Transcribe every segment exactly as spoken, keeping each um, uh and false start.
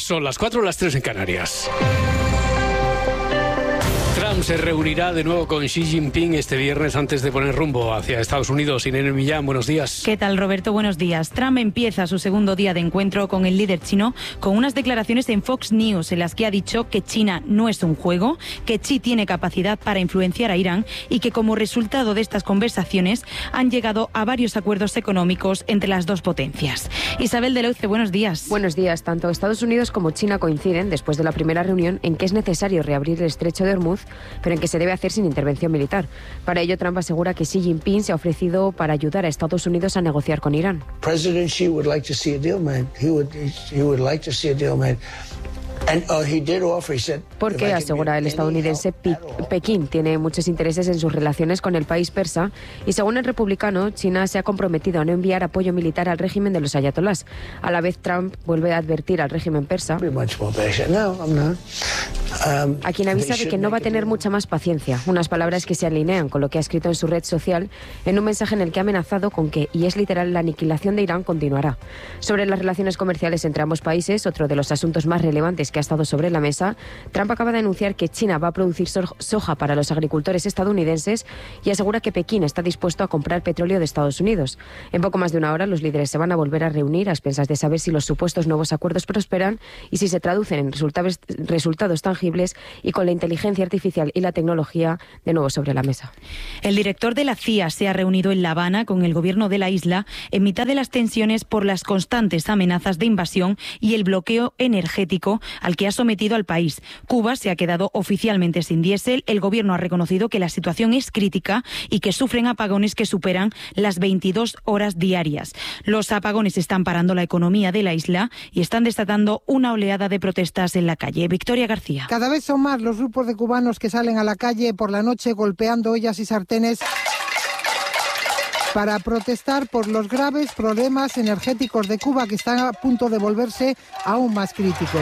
Son las cuatro, las tres en Canarias. Trump se reunirá de nuevo con Xi Jinping este viernes antes de poner rumbo hacia Estados Unidos. Irene Millán, buenos días. ¿Qué tal, Roberto? Buenos días. Trump empieza su segundo día de encuentro con el líder chino con unas declaraciones en Fox News en las que ha dicho que China no es un juego, que Xi tiene capacidad para influenciar a Irán y que como resultado de estas conversaciones han llegado a varios acuerdos económicos entre las dos potencias. Isabel de Leuce, buenos días. Buenos días. Tanto Estados Unidos como China coinciden, después de la primera reunión, en que es necesario reabrir el estrecho de Hormuz, pero en que se debe hacer sin intervención militar. Para ello, Trump asegura que Xi Jinping se ha ofrecido para ayudar a Estados Unidos a negociar con Irán. President Xi would like to see a deal made. He would, he would like to see a deal made. Porque, asegura el estadounidense, Pekín tiene muchos intereses en sus relaciones con el país persa y, según el republicano, China se ha comprometido a no enviar apoyo militar al régimen de los ayatolás. A la vez, Trump vuelve a advertir al régimen persa, a quien avisa de que no va a tener mucha más paciencia, unas palabras que se alinean con lo que ha escrito en su red social en un mensaje en el que ha amenazado con que, y es literal, la aniquilación de Irán continuará. Sobre las relaciones comerciales entre ambos países, otro de los asuntos más relevantes que ha estado sobre la mesa, Trump acaba de anunciar que China va a producir soja para los agricultores estadounidenses y asegura que Pekín está dispuesto a comprar petróleo de Estados Unidos. En poco más de una hora, los líderes se van a volver a reunir a expensas de saber si los supuestos nuevos acuerdos prosperan y si se traducen en resultados, resultados tangibles y con la inteligencia artificial y la tecnología de nuevo sobre la mesa. El director de la C I A se ha reunido en La Habana con el gobierno de la isla en mitad de las tensiones por las constantes amenazas de invasión y el bloqueo energético al que ha sometido al país. Cuba se ha quedado oficialmente sin diésel. El gobierno ha reconocido que la situación es crítica y que sufren apagones que superan las veintidós horas diarias. Los apagones están parando la economía de la isla y están desatando una oleada de protestas en la calle. Victoria García. Cada vez son más los grupos de cubanos que salen a la calle por la noche golpeando ollas y sartenes para protestar por los graves problemas energéticos de Cuba que están a punto de volverse aún más críticos.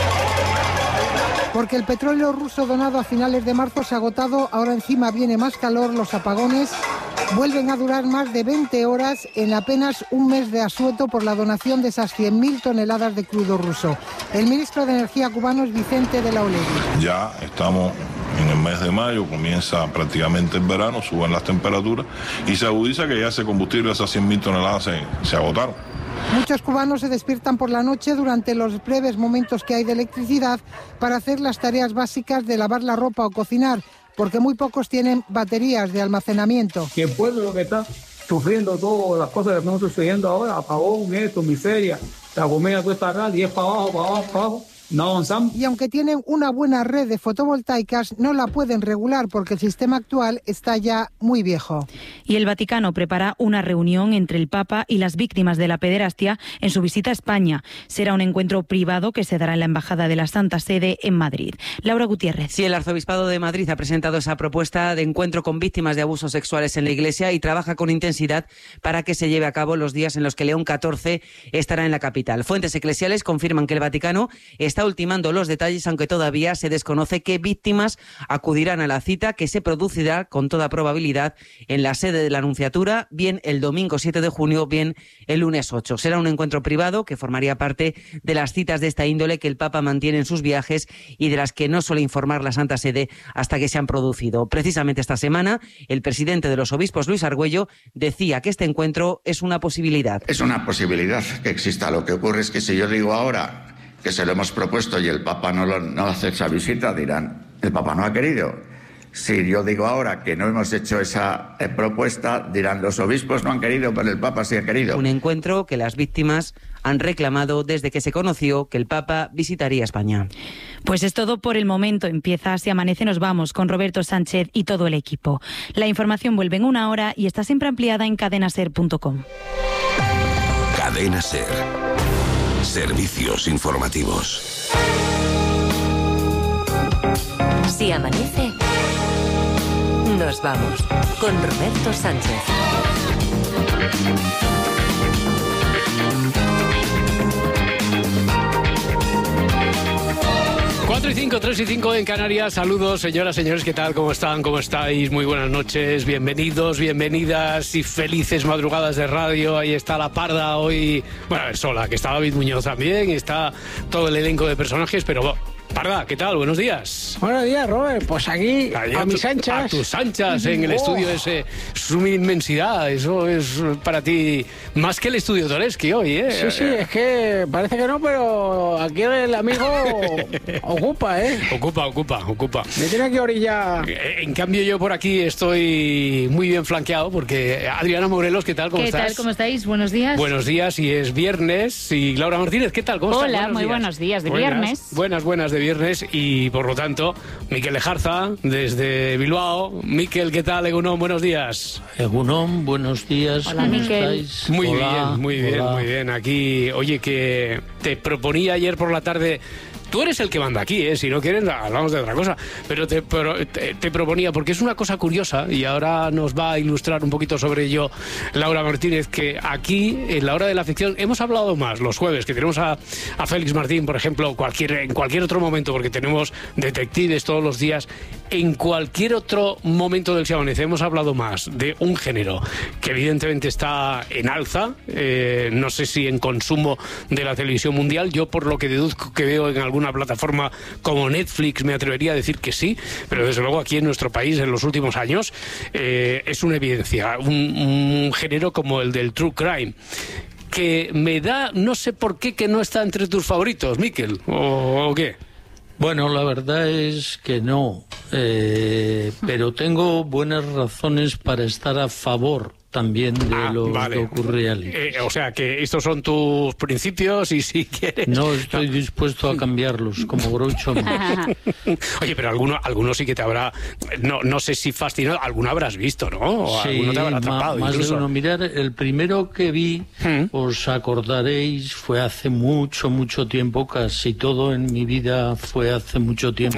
Porque el petróleo ruso donado a finales de marzo se ha agotado, ahora encima viene más calor, los apagones vuelven a durar más de veinte horas en apenas un mes de asueto por la donación de esas cien mil toneladas de crudo ruso. El ministro de Energía cubano es Vicente de la Olegui. Ya estamos en el mes de mayo, comienza prácticamente el verano, suben las temperaturas y se agudiza que ya ese combustible, esas cien mil toneladas se, se agotaron. Muchos cubanos se despiertan por la noche durante los breves momentos que hay de electricidad para hacer las tareas básicas de lavar la ropa o cocinar, porque muy pocos tienen baterías de almacenamiento. Que el pueblo lo que está sufriendo todas las cosas que están sucediendo ahora, apagón, esto, miseria, la comida cuesta acá, diez para abajo, para abajo, para abajo. No avanzamos. Y aunque tienen una buena red de fotovoltaicas, no la pueden regular porque el sistema actual está ya muy viejo. Y el Vaticano prepara una reunión entre el Papa y las víctimas de la pederastia en su visita a España. Será un encuentro privado que se dará en la Embajada de la Santa Sede en Madrid. Laura Gutiérrez. Sí, el Arzobispado de Madrid ha presentado esa propuesta de encuentro con víctimas de abusos sexuales en la Iglesia y trabaja con intensidad para que se lleve a cabo los días en los que León catorce estará en la capital. Fuentes eclesiales confirman que el Vaticano está ultimando los detalles, aunque todavía se desconoce qué víctimas acudirán a la cita, que se producirá con toda probabilidad en la sede de la Nunciatura, bien el domingo siete de junio, bien el lunes ocho. Será un encuentro privado que formaría parte de las citas de esta índole que el Papa mantiene en sus viajes y de las que no suele informar la Santa Sede hasta que se han producido. Precisamente esta semana, el presidente de los obispos, Luis Argüello, decía que este encuentro es una posibilidad. Es una posibilidad que exista. Lo que ocurre es que si yo digo ahora que se lo hemos propuesto y el Papa no, lo, no hace esa visita, dirán, el Papa no ha querido. Si yo digo ahora que no hemos hecho esa eh, propuesta, dirán, los obispos no han querido, pero el Papa sí ha querido. Un encuentro que las víctimas han reclamado desde que se conoció que el Papa visitaría España. Pues es todo por el momento. Empieza Si Amanece, nos vamos con Roberto Sánchez y todo el equipo. La información vuelve en una hora y está siempre ampliada en cadena ser punto com. Cadena Ser. Servicios informativos. Si amanece, nos vamos con Roberto Sánchez. cuatro y cinco, tres y cinco en Canarias. Saludos, señoras, señores, ¿qué tal? ¿Cómo están? ¿Cómo estáis? Muy buenas noches, bienvenidos, bienvenidas y felices madrugadas de radio. Ahí está la Parda hoy, bueno, es sola, que está David Muñoz también, y está todo el elenco de personajes, pero bueno, Parda, ¿qué tal? Buenos días. Buenos días, Robert. Pues aquí, Ahí a tu- mis anchas. A tus anchas, en el Oh. estudio ese, suma inmensidad. Eso es para ti más que el estudio Toreski hoy, ¿eh? Sí, sí, es que parece que no, pero aquí el amigo ocupa, ¿eh? Ocupa, ocupa, ocupa. Me tiene que orillar. En cambio, yo por aquí estoy muy bien flanqueado porque Adriana Morelos, ¿qué tal? ¿Cómo ¿Qué estás? tal? ¿Cómo estáis? Buenos días. Buenos días, y es viernes. Y Laura Martínez, ¿qué tal? ¿Cómo Hola, estás? muy buenos días, de Buenas, viernes. Buenas, buenas de viernes. Y por lo tanto, Miquel Ejarza, desde Bilbao. Miquel, ¿qué tal? Egunon, buenos días. Egunon, buenos días. Hola, ¿cómo Miquel. estáis? Muy Hola, bien, muy bien, hola. muy bien. Aquí, oye, que te proponía ayer por la tarde. Tú eres el que manda aquí, ¿eh? Si no quieres, hablamos de otra cosa. Pero te, pero te, te proponía, porque es una cosa curiosa, y ahora nos va a ilustrar un poquito sobre ello Laura Martínez, que aquí, en la hora de la ficción, hemos hablado más los jueves, que tenemos a, a Félix Martín, por ejemplo, cualquier, en cualquier otro momento, porque tenemos detectives todos los días. En cualquier otro momento del Se Amanece hemos hablado más de un género que evidentemente está en alza, eh, no sé si en consumo de la televisión mundial. Yo, por lo que deduzco que veo en alguna plataforma como Netflix, me atrevería a decir que sí, pero desde luego aquí en nuestro país en los últimos años eh, es una evidencia, un, un género como el del true crime, que me da, no sé por qué, que no está entre tus favoritos, Miquel, o, o qué. Bueno, la verdad es que no, eh, pero tengo buenas razones para estar a favor también de Ah, los vale. docu-reality. Eh, o sea, que estos son tus principios y si quieres... No estoy dispuesto a cambiarlos, como Groucho Marx. Oye, pero alguno, alguno sí que te habrá... No, no sé si fascinado, alguno habrás visto, ¿no? O Sí, alguno te habrá ma- atrapado más incluso. de uno. Mirar, el primero que vi, os acordaréis, fue hace mucho, mucho tiempo, casi todo en mi vida fue hace mucho tiempo.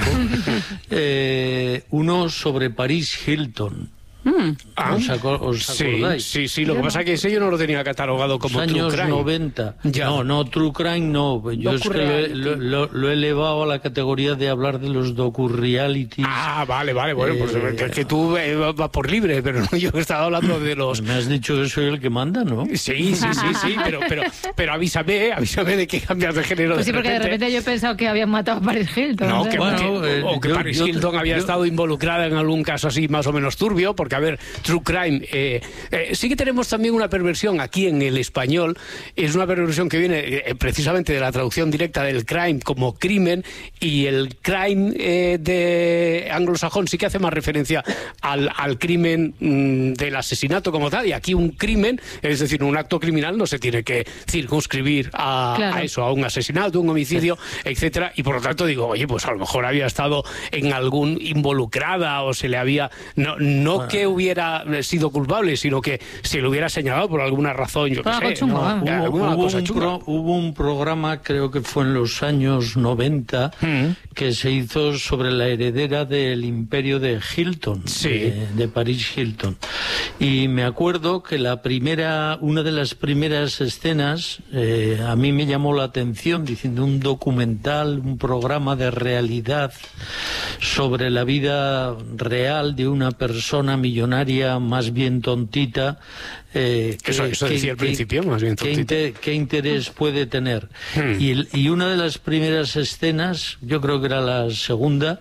eh, uno sobre Paris Hilton. Ah, ¿Os, aco- os sí, acordáis? sí, sí, lo que pasa es que ese yo no lo tenía catalogado como Los true años crime. noventa. Ya. No, no, True Crime no. Yo es que lo he, lo- lo- lo he elevado a la categoría de hablar de los docu-realities. Ah, vale, vale, bueno, pues Eh, es que tú eh, vas por libre, pero no, yo estaba hablando de los... Me has dicho que soy el que manda, ¿no? Sí, sí, sí, sí, pero, pero, pero avísame, eh, avísame de que cambias de género. Pues sí, porque de repente yo he pensado que habían matado a Paris Hilton. No, o sea. que, Bueno, que- eh, o que yo- Paris yo te- Hilton había yo- estado involucrada en algún caso así más o menos turbio, porque a ver, True Crime, eh, eh, sí que tenemos también una perversión aquí en el español, es una perversión que viene eh, precisamente de la traducción directa del crime como crimen, y el crime eh, de anglosajón sí que hace más referencia al, al crimen mm, del asesinato como tal, y aquí un crimen, es decir, un acto criminal no se tiene que circunscribir a, Claro. a eso, a un asesinato, un homicidio, etcétera, y por lo tanto digo, oye, pues a lo mejor había estado en algún involucrada o se le había, no, no que hubiera sido culpable, sino que se le hubiera señalado por alguna razón, yo qué Algo sé, chungo, ¿no? vamos. Ya, Hubo, alguna hubo cosa un chunga. pro- hubo un programa, creo que fue en los años noventa, que se hizo sobre la heredera del imperio de Hilton, Sí. de, de Paris Hilton. Y me acuerdo que la primera, una de las primeras escenas, eh, a mí me llamó la atención, diciendo un documental, un programa de realidad sobre la vida real de una persona millonaria más bien tontita. eh, que- Eso- eso que- decía al que- principio, más bien ¿qué, tontita. inte- qué interés puede tener? Hmm. Y, el- y una de las primeras escenas, yo creo que era la segunda,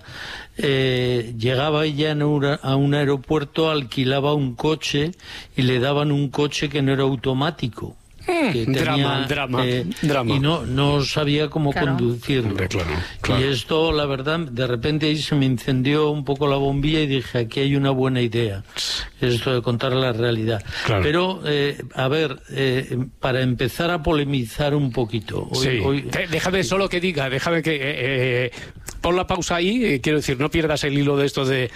eh, llegaba ella en un- a un aeropuerto, alquilaba un coche y le daban un coche que no era automático. que drama, drama, eh, drama. Y no, no sabía cómo Claro. conducirlo. Hombre, claro, claro. Y esto, la verdad, de repente ahí se me encendió un poco la bombilla y dije, aquí hay una buena idea, esto de contar la realidad. Claro. Pero, eh, a ver, eh, para empezar a polemizar un poquito. Hoy, Sí. hoy- De- déjame solo que diga, déjame que... eh, eh, pon la pausa ahí, eh, quiero decir, no pierdas el hilo de esto de,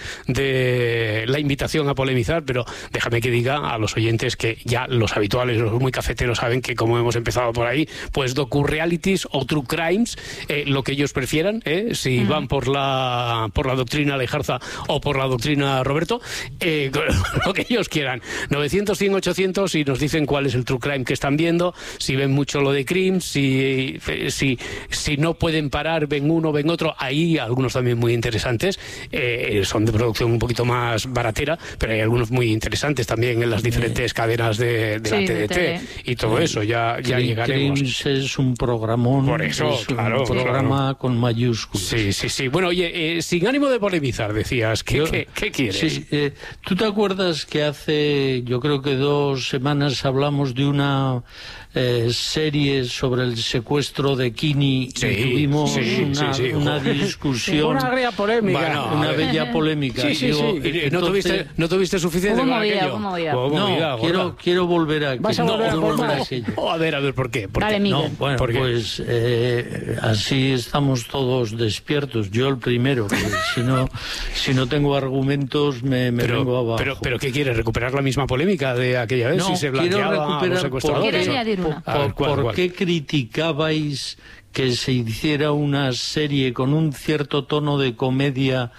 de la invitación a polemizar, pero déjame que diga a los oyentes que ya los habituales, los muy cafeteros, saben que como hemos empezado por ahí, pues docu-realities o true crimes, eh, lo que ellos prefieran, eh, si Mm. van por la por la doctrina Lejarza o por la doctrina Roberto, eh, lo que ellos quieran. novecientos, cien, ochocientos y nos dicen cuál es el true crime que están viendo, si ven mucho lo de crimes, si, si, si no pueden parar, ven uno, ven otro, ahí hay algunos también muy interesantes, eh, son de producción un poquito más baratera, pero hay algunos muy interesantes también en las diferentes cadenas de, de sí, la T D T de y todo eso, ya, ya llegaremos. Crims es un programón, por eso, es claro, un programa claro. con mayúsculas. Sí, sí, sí. Bueno, oye, eh, sin ánimo de polemizar, decías, ¿qué, yo, ¿qué, qué quieres? Sí, eh, ¿tú te acuerdas que hace, yo creo que dos semanas hablamos de una eh, serie sobre el secuestro de Kini sí, y tuvimos sí, una, sí, sí. una discusión, una agria polémica, bueno, una bella polémica? Sí, sí, Digo, sí. Entonces, ¿no, tuviste, ¿No tuviste suficiente con aquello? No, quiero, quiero volver a aquello. ¿Vas a volver no, a, volver a aquello. Oh, a ver, a ver, ¿por qué? ¿Por Dale, qué? Miguel. No, bueno, ¿Por qué? pues eh, así estamos todos despiertos. Yo el primero, que si no, si no tengo argumentos me, me pero, vengo abajo. Pero, pero ¿qué quieres? ¿Recuperar la misma polémica de aquella vez? No, si se quiero blanqueaba a los secuestradores. Quiero añadir una. ¿Por, ver, ¿cuál, ¿por cuál? qué criticabais que se hiciera una serie con un cierto tono de comedia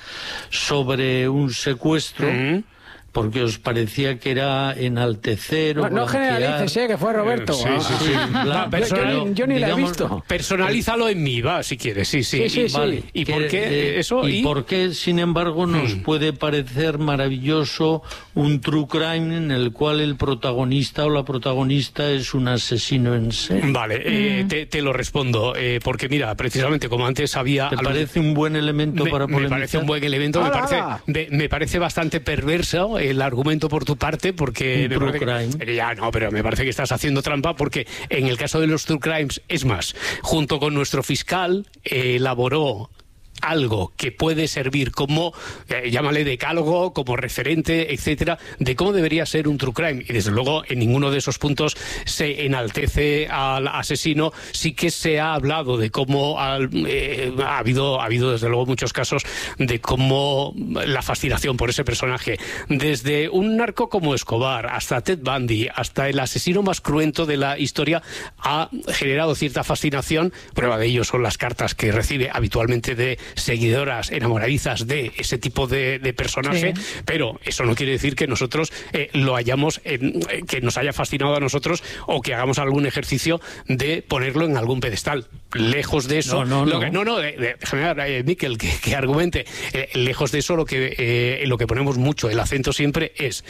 sobre un secuestro? ¿Mm? Porque os parecía que era enaltecer o no, no generalices, eh, que fue Roberto. Sí, sí, sí. La, yo, yo, yo ni digamos, la he visto. Personalízalo en mí, va, si quieres, sí, sí. sí, sí, y, sí. Vale. ¿Y que, por qué eh, eso? ¿Y, y por qué, sin embargo, nos hmm. puede parecer maravilloso un true crime en el cual el protagonista o la protagonista es un asesino en serie? Vale, eh, mm. te, te lo respondo, eh, porque mira, precisamente como antes había... ¿Te parece un buen elemento me, para polemizar? Me parece un buen elemento, me parece, me, me parece bastante perverso el argumento por tu parte, porque un me true parece crime. Que, ya no, pero me parece que estás haciendo trampa, porque en el caso de los true crimes, es más, junto con nuestro fiscal eh, elaboró algo que puede servir como, eh, llámale decálogo, como referente, etcétera, de cómo debería ser un true crime. Y desde luego en ninguno de esos puntos se enaltece al asesino. Sí que se ha hablado de cómo al, eh, ha habido ha habido desde luego muchos casos de cómo la fascinación por ese personaje, desde un narco como Escobar hasta Ted Bundy, hasta el asesino más cruento de la historia, ha generado cierta fascinación. Prueba de ello son las cartas que recibe habitualmente de seguidoras enamoradizas de ese tipo de, de personaje, sí. Pero eso no quiere decir que nosotros eh, lo hayamos, eh, que nos haya fascinado a nosotros o que hagamos algún ejercicio de ponerlo en algún pedestal. Lejos de eso, no, no, lo no. Que, no, no, de, de, eh, Miquel, que, que argumente, eh, lejos de eso, lo que eh, lo que ponemos mucho el acento siempre es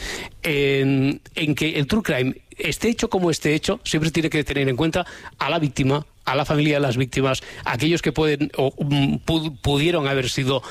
en, en que el true crime, esté hecho como esté hecho, siempre tiene que tener en cuenta a la víctima, a la familia de las víctimas, a aquellos que pueden o um, pudieron haber sido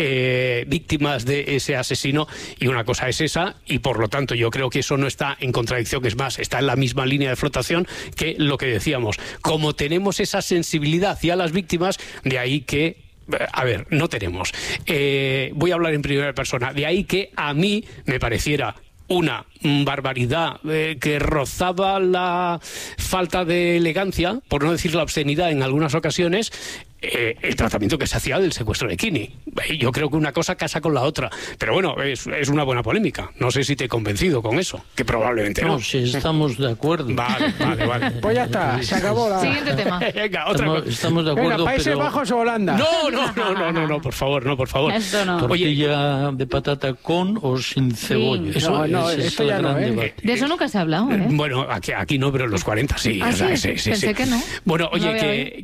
eh, víctimas de ese asesino, y una cosa es esa, y por lo tanto yo creo que eso no está en contradicción, es más, está en la misma línea de flotación que lo que decíamos. Como tenemos esa sensibilidad hacia las víctimas, de ahí que a ver, no tenemos. Eh, voy a hablar en primera persona. De ahí que a mí me pareciera una barbaridad eh, que rozaba la falta de elegancia, por no decir la obscenidad en algunas ocasiones, eh, el tratamiento que se hacía del secuestro de Kini. Yo creo que una cosa casa con la otra. Pero bueno, es, es una buena polémica. No sé si te he convencido con eso, que probablemente no. No, si estamos de acuerdo. Vale, vale, vale. Pues ya está, se acabó la... Siguiente tema. Venga, otra estamos, cosa. estamos de acuerdo, Venga, Países pero... Bajos o Holanda. No, no, no, no, no, no, por favor, no, por favor. Esto no. Tortilla Oye, de patata con o sin cebolla. Sí. Eso, No, no, ese esto es ya el no, gran ¿eh? debate. De eso nunca se ha hablado, ¿eh? Bueno, aquí, aquí no, pero en los cuarenta sí. ¿Ah, o sea, sí? sí, sí, Pensé sí. que no. Bueno, oye, No que,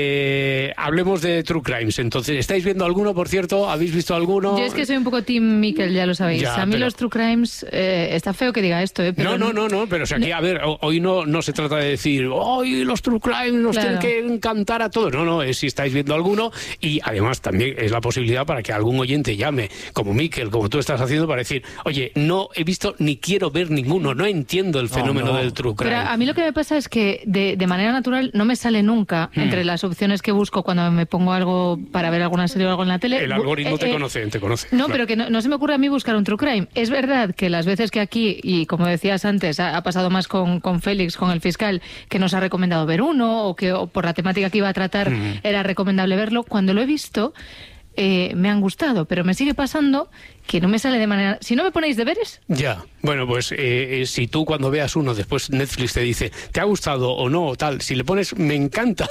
que hablemos de True Crimes. Entonces, ¿estáis viendo alguno, por cierto? ¿Habéis visto alguno? Yo es que soy un poco team Miquel, ya lo sabéis. Ya, a mí pero... los True Crimes, eh, está feo que diga esto, ¿eh? Pero no, no, no, no, pero o sea, aquí, a ver, hoy no, no se trata de decir, hoy los True Crimes nos Claro. tienen que encantar a todos. No, no, es si estáis viendo alguno, y además también es la posibilidad para que algún oyente llame, como Miquel, como tú estás haciendo, para decir, oye, no he visto ni quiero ver ninguno, no entiendo el fenómeno no, no. del True Crime. Pero a mí lo que me pasa es que de, de manera natural no me sale nunca hmm. entre las opciones que busco cuando me pongo algo para ver alguna serie o algo en la tele. El algoritmo eh, te eh, conoce, te conoce. No, claro. pero que no, no se me ocurre a mí buscar un True Crime. Es verdad que las veces que aquí, y como decías antes, ha, ha pasado más con, con Félix, con el fiscal, que nos ha recomendado ver uno, o que o por la temática que iba a tratar hmm. era recomendable verlo, cuando lo he visto... Eh, me han gustado, pero me sigue pasando que no me sale de manera... Si no me ponéis deberes... Ya, bueno, pues eh, eh, si tú cuando veas uno, después Netflix te dice, ¿te ha gustado o no o tal? Si le pones, me encanta,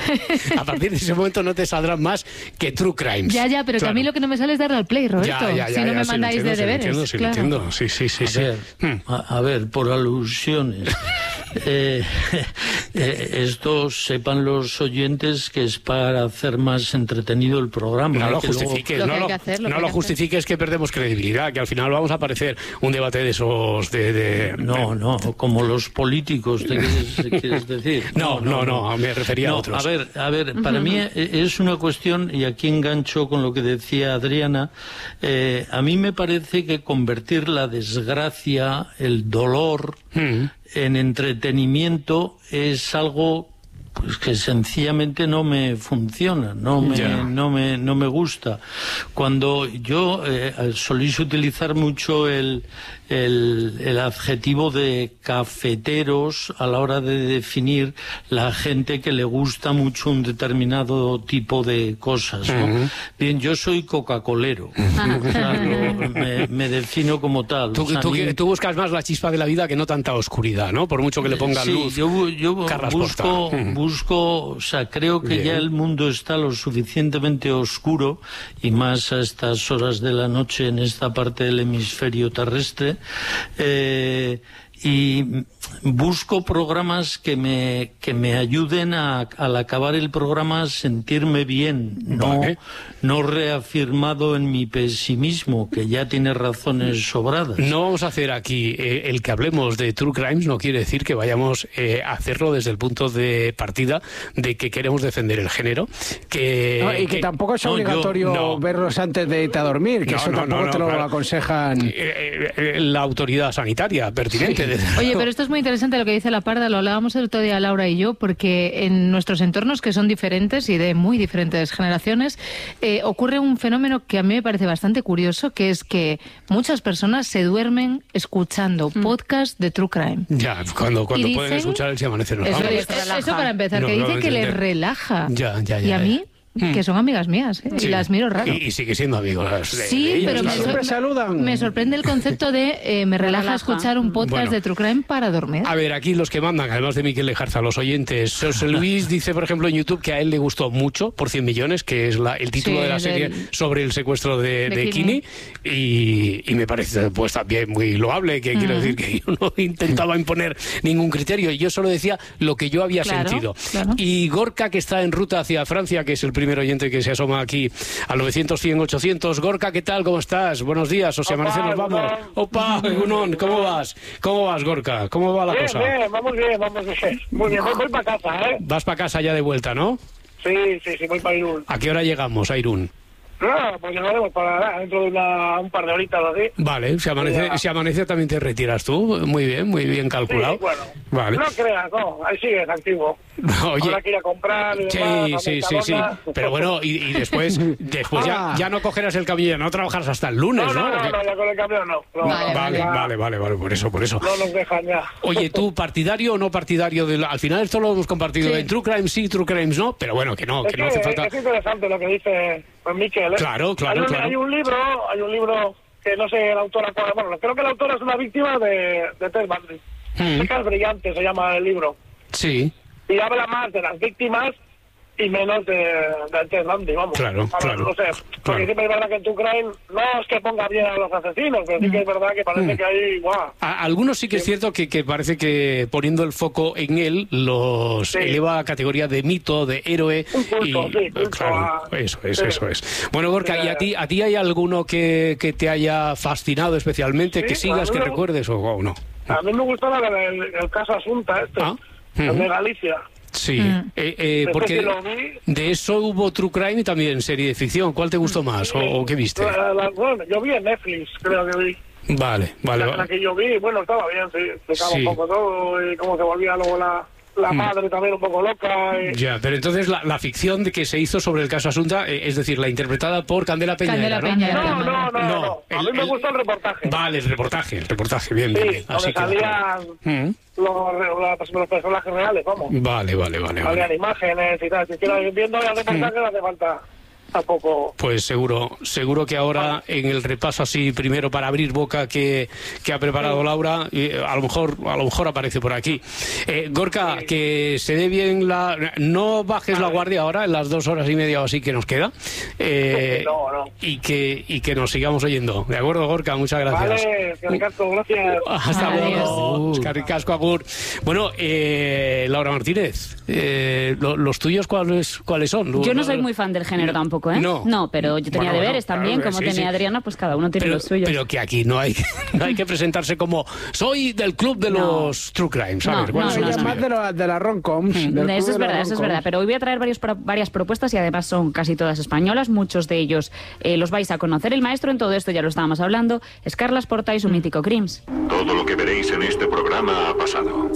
a partir de ese momento no te saldrán más que True Crimes. Ya, ya, pero claro. Que a mí lo que no me sale es darle al play, Roberto. Ya, ya, ya, si no ya, me sí, mandáis entiendo, de deberes. Sí, lo entiendo, sí, claro. lo entiendo. Sí, sí, sí. A, sí. Ver, hmm. a, a ver, por alusiones. Eh, eh, esto sepan los oyentes que es para hacer más entretenido el programa. No ¿eh? lo que justifiques, luego... no lo, hacer, lo no lo justifiques que perdemos credibilidad, que al final vamos a parecer un debate de esos de... de... No, no, como los políticos, ¿te quieres, quieres decir? No, no, no, no, me refería no, a otros. A ver, a ver, para uh-huh. mí es una cuestión, y aquí engancho con lo que decía Adriana, eh, a mí me parece que convertir la desgracia, el dolor, uh-huh. en entretenimiento es algo pues que sencillamente no me funciona, no me, yeah. no me, no me gusta. Cuando yo eh, solís utilizar mucho el, el, el adjetivo de cafeteros a la hora de definir la gente que le gusta mucho un determinado tipo de cosas, ¿no? Uh-huh. Bien, yo soy coca-colero, uh-huh. o sea, lo, me, me defino como tal. Tú, o sea, tú, ni... tú buscas más la chispa de la vida que no tanta oscuridad, ¿no? Por mucho que le pongan sí, luz. yo, yo busco, uh-huh. busco, o sea, creo que Bien. ya el mundo está lo suficientemente oscuro, y más a estas horas de la noche en esta parte del hemisferio terrestre, eh, y busco programas que me que me ayuden a, al acabar el programa, a sentirme bien, no, vale. no reafirmado en mi pesimismo, que ya tiene razones sobradas. No vamos a hacer aquí eh, el que hablemos de True Crimes, no quiere decir que vayamos eh, a hacerlo desde el punto de partida de que queremos defender el género, que no, y que, que tampoco es obligatorio no, yo, no. verlos antes de irte a dormir, que no, eso no, tampoco no, te lo claro. aconsejan eh, eh, la autoridad sanitaria pertinente. Sí. Oye, pero esto es muy interesante lo que dice la Parda, lo hablábamos el otro día Laura y yo, porque en nuestros entornos, que son diferentes y de muy diferentes generaciones, eh, ocurre un fenómeno que a mí me parece bastante curioso, que es que muchas personas se duermen escuchando mm. podcast de True Crime. Ya, cuando, cuando dicen, pueden escuchar el Si Amanece Nos Vamos. Vamos. Eso, eso para empezar, no, que no, dice no, que no, les no. relaja. Ya, ya, ya. Y a mí... que son amigas mías, ¿eh? Sí. Y las miro raro. Y, y sigue siendo amigos de, sí, de ellos, pero claro. me, siempre saludan. me sorprende el concepto de eh, me relaja, relaja escuchar un podcast bueno, de True Crime para dormir. A ver, aquí los que mandan, además de Miquel Lejarza, los oyentes. José Luis dice, por ejemplo, en YouTube que a él le gustó mucho, por cien millones, que es la, el título sí, de la serie del, sobre el secuestro de, de, de Kini, y, y me parece pues también muy loable, que mm. quiero decir que yo no intentaba imponer ningún criterio, yo solo decía lo que yo había claro, sentido. Claro. Y Gorka, que está en ruta hacia Francia, que es el primer oyente que se asoma aquí al novecientos, cien, ochocientos. Gorka, ¿qué tal? ¿Cómo estás? Buenos días, o si amanece nos vamos. Opa, Egunon, ¿cómo vas? ¿Cómo vas, Gorka? ¿Cómo va la bien, cosa? Bien, vamos bien, vamos bien. Muy bien, voy, voy para casa, ¿eh? Vas para casa ya de vuelta, ¿no? Sí, sí, sí, voy para Irún. ¿A qué hora llegamos a Irún? No, pues llegaremos para dentro de una, un par de horitas o así. Vale, si amanece, si amanece también te retiras tú. Muy bien, muy bien calculado. Sí, bueno, vale. No creas, no, ahí sigues activo. Oye, ahora que ir a comprar y sí, demás, sí, sí, sí. Pero bueno, y, y después, después ya, ya no cogerás el camión, ya no trabajarás hasta el lunes, ¿no? No, no, Porque... no, ya con el camión no. no vale, vale, ya... vale, vale, vale, por eso, por eso. No nos dejan ya. Oye, ¿tú partidario o no partidario? De la... Al final esto lo hemos compartido sí. en True Crimes sí, True Crimes no, pero bueno, que no, es que, que no hace falta... Es interesante lo que dice pues, Miquel, ¿eh? Claro, claro, hay un, claro. Hay un libro, hay un libro que no sé la autora, bueno, creo que la autora es una víctima de, de Ted Bundy. Mm. Chicas Brillantes se llama el libro. Sí. Y habla más de las víctimas y menos de, de Ted Bundy, vamos. Claro, Ahora, claro. No sé, porque claro. siempre es verdad que en True Crime no es que ponga bien a los asesinos, pero sí que es verdad que parece mm. que hay... ¡Guau! A, algunos sí que sí. es cierto que, que parece que poniendo el foco en él los sí. eleva a categoría de mito, de héroe. Un culto, y, sí, culto claro, a... eso es, sí. eso es. Bueno, Gorka, ¿y a ti, a ti hay alguno que, que te haya fascinado especialmente, sí, que sigas, que me... recuerdes o, o no? A mí me gustó la del el, el caso Asunta este, ¿Ah? el uh-huh. de Galicia. Sí, mm. eh, eh, porque de eso hubo True Crime y también serie de ficción. ¿Cuál te gustó más o, o qué viste? La, la, bueno, yo vi en Netflix, creo que vi. Vale, vale. La, la que yo vi, bueno, estaba bien, sí, explicaba sí. un poco todo y cómo se volvía luego la... La madre mm. también un poco loca. Y... Ya, pero entonces la, la ficción de que se hizo sobre el caso Asunta, eh, es decir, la interpretada por Candela Peña. Candela ¿no? Peña, ¿no? No, no, no, no. no. A mí el, me gustó el reportaje. Vale, el reportaje, el reportaje, bien, sí, bien. bien. Así que salían mm. los, los personajes reales, vamos. Vale, vale, vale. Salían vale. imágenes y tal. Si quieres viendo el reportaje, mm. no hace falta. tampoco... Pues seguro, seguro que ahora en el repaso así primero para abrir boca que, que ha preparado Laura, y a lo mejor a lo mejor aparece por aquí. Eh, Gorka, que se dé bien la... No bajes la guardia ahora en las dos horas y media o así que nos queda. Eh, no, no. Y que, y que nos sigamos oyendo. ¿De acuerdo, Gorka? Muchas gracias. Vale, que ricasco, gracias. Hasta luego. Uh, ricasco, agur. Bueno, eh, Laura Martínez, eh, lo, ¿los tuyos cuáles, cuáles son? Yo no soy muy fan del género no, tampoco, ¿eh? No. No, pero yo tenía bueno, deberes bueno, también, claro, como sí, tenía sí. Adriana, pues cada uno tiene pero, los suyos. Pero que aquí no hay, no hay que presentarse como soy del club de no. los True Crime, ¿sabes? No, bueno, no, no, no, más no. de la, de la rom-coms. Mm, eso es verdad, eso es verdad. Pero hoy voy a traer varios, varias propuestas y además son casi todas españolas. Muchos de ellos eh, los vais a conocer. El maestro en todo esto, ya lo estábamos hablando, es Carles Porta y su mítico Crims. Todo lo que veréis en este programa ha pasado.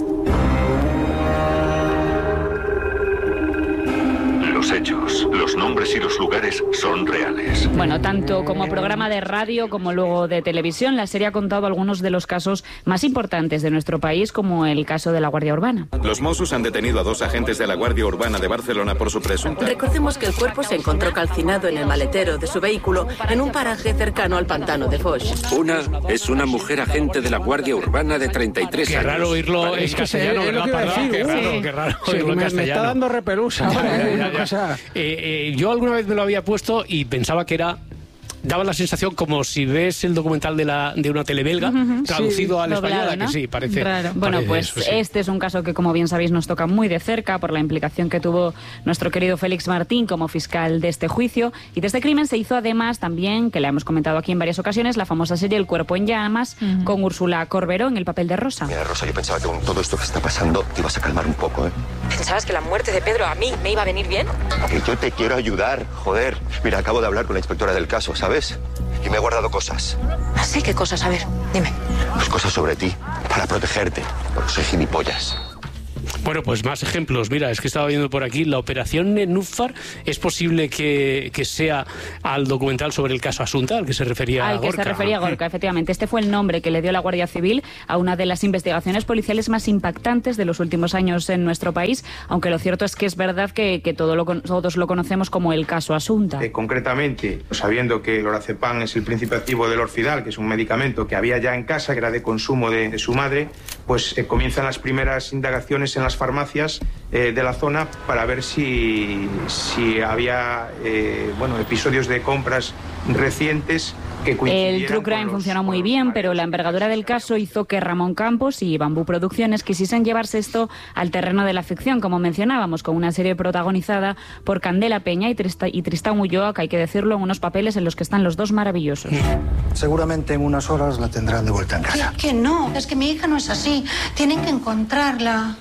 Los hechos, los nombres y los lugares son reales. Bueno, tanto como programa de radio como luego de televisión, la serie ha contado algunos de los casos más importantes de nuestro país, como el caso de la Guardia Urbana. Los Mossos han detenido a dos agentes de la Guardia Urbana de Barcelona por su presunta... Recordemos que el cuerpo se encontró calcinado en el maletero de su vehículo en un paraje cercano al pantano de Foix. Una es una mujer agente de la Guardia Urbana de treinta y tres qué años. Qué raro oírlo en castellano, es lo que iba a decir. Qué raro, sí. qué raro Sí, oírlo en me, castellano. me está dando repelusa. Ya, ya, ya, una ya. cosa... Eh, eh, yo alguna vez me lo había puesto y pensaba que era... Daba la sensación como si ves el documental de la de una telebelga uh-huh. traducido sí, al doblado, español, ¿no? Que sí, parece. Claro. Bueno, parece pues eso, sí. este es un caso que, como bien sabéis, nos toca muy de cerca por la implicación que tuvo nuestro querido Félix Martín como fiscal de este juicio. Y de este crimen se hizo además también, que la hemos comentado aquí en varias ocasiones, la famosa serie El cuerpo en llamas, uh-huh. con Úrsula Corberó en el papel de Rosa. Mira, Rosa, yo pensaba que con todo esto que está pasando te ibas a calmar un poco, ¿eh? ¿Pensabas que la muerte de Pedro a mí me iba a venir bien? Que yo te quiero ayudar, joder. Mira, acabo de hablar con la inspectora del caso, ¿sabes? Y me he guardado cosas. ¿Así? ¿Qué cosas? A ver, dime. Pues cosas sobre ti, para protegerte, porque soy gilipollas. Bueno, pues más ejemplos. Mira, es que estaba viendo por aquí la operación Nenúfar. Es posible que, que sea al documental sobre el caso Asunta, al que se refería al Gorka. Al que se refería Gorka, efectivamente. Este fue el nombre que le dio la Guardia Civil a una de las investigaciones policiales más impactantes de los últimos años en nuestro país, aunque lo cierto es que es verdad que, que todo lo, todos lo conocemos como el caso Asunta. Eh, concretamente, sabiendo que el lorazepam es el principio activo del Orfidal, que es un medicamento que había ya en casa, que era de consumo de, de su madre, pues eh, comienzan las primeras indagaciones en las farmacias eh, de la zona para ver si, si había eh, bueno, episodios de compras recientes que coincidieran. El True Crime funcionó muy bien, pero la envergadura del caso hizo que Ramón Campos y Bambú Producciones quisiesen llevarse esto al terreno de la ficción, como mencionábamos, con una serie protagonizada por Candela Peña y, Trista, y Tristán Ulloa, que hay que decirlo, en unos papeles en los que están los dos maravillosos. Seguramente en unas horas la tendrán de vuelta en casa. Que no, es que mi hija no es así. Tienen que encontrarla.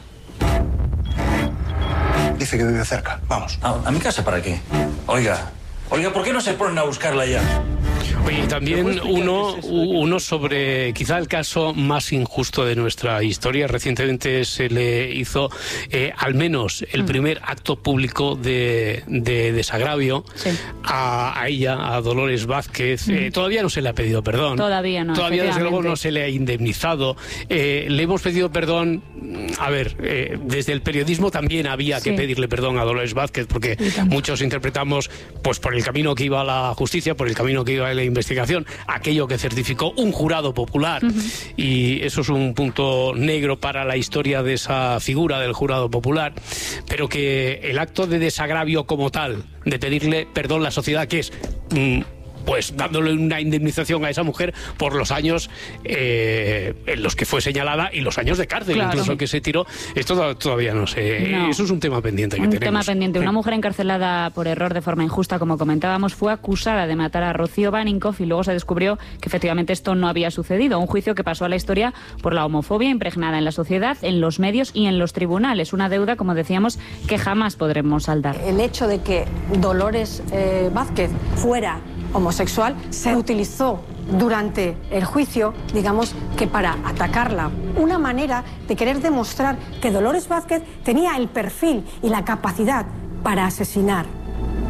Dice que vive cerca. Vamos. ¿A, a mi casa para qué? Oiga, oiga, ¿por qué no se ponen a buscarla ya? Oye, y también uno, uno sobre quizá el caso más injusto de nuestra historia. Recientemente se le hizo eh, al menos el primer acto público de, de desagravio sí. a, a ella, a Dolores Vázquez. Mm. Eh, todavía no se le ha pedido perdón. Todavía no. Todavía desde luego no se le ha indemnizado. Eh, le hemos pedido perdón. A ver, eh, desde el periodismo también había sí. que pedirle perdón a Dolores Vázquez, porque muchos interpretamos, pues por el camino que iba a la justicia, por el camino que iba a la investigación, aquello que certificó un jurado popular. Uh-huh. Y eso es un punto negro para la historia de esa figura del jurado popular, pero que el acto de desagravio como tal, de pedirle perdón a la sociedad, que es... Mmm, pues dándole una indemnización a esa mujer por los años eh, en los que fue señalada y los años de cárcel, claro. incluso que se tiró. Esto todavía no sé. No. Eso es un tema pendiente que un tenemos. Un tema pendiente. Una mujer encarcelada por error de forma injusta, como comentábamos, fue acusada de matar a Rocío Baninkoff y luego se descubrió que efectivamente esto no había sucedido. Un juicio que pasó a la historia por la homofobia impregnada en la sociedad, en los medios y en los tribunales. Una deuda, como decíamos, que jamás podremos saldar. El hecho de que Dolores eh, Vázquez fuera homosexual se utilizó durante el juicio, digamos, que para atacarla. Una manera de querer demostrar que Dolores Vázquez tenía el perfil y la capacidad para asesinar.